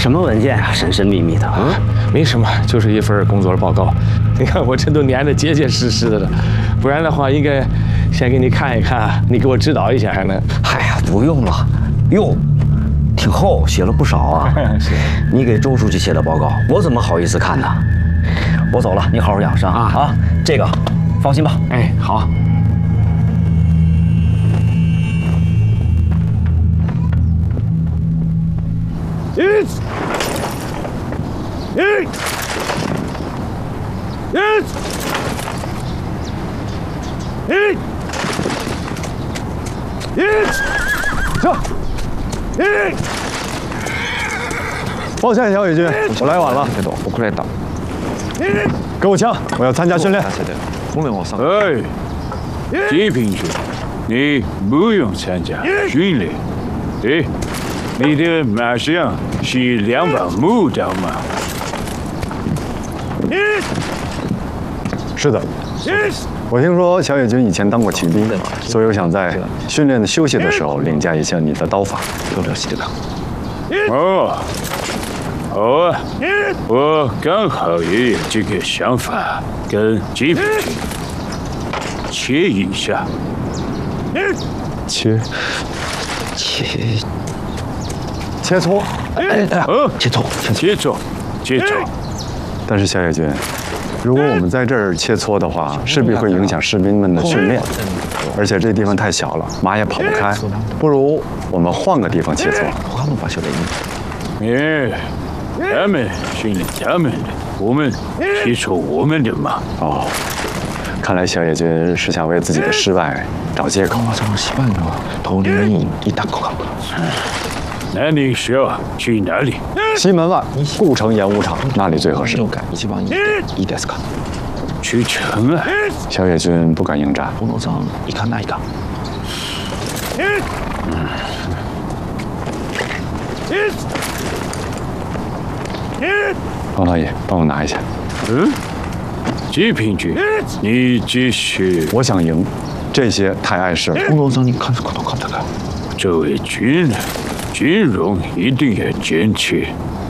什么文件啊，神神秘秘的啊？ 没什么，就是一份工作报告。你看我这都粘得结结实实的了，不然的话应该先给你看一看，你给我指导一下还能。 哎呀，不用了。哟，挺厚，写了不少啊。 是。 你给周书记写的报告，我怎么好意思看呢？我走了，你好好养伤啊。这个，放心吧。 哎，好。 抱歉，小野军，我来晚了。 我过来打。 给我枪，我要参加训练。 哎，季平君，你不用参加训练。对，你的马上是2把木刀吗？ 是的。我听说小野军以前当过骑兵，所以我想在训练的休息的时候领教一下你的刀法。 哦，好啊，我刚好也有这个想法，跟季平君切一下。 切磋。 切磋。 但是小野军，如果我们在这儿切磋的话，势必会影响士兵们的训练，而且这地方太小了，马也跑不开。不如我们换个地方切磋。 他们训练他们的，我们切磋我们的嘛。 哦，看来小野军是想为自己的失败找借口。 那你是要去哪里？ 西门外故城演武场，那里最合适。 去城啊！ 小野军不敢应战。王老爷，帮我拿一下。 季平君，你继续。 我想赢，这些太碍事了。 这位军人，军容一定要坚持。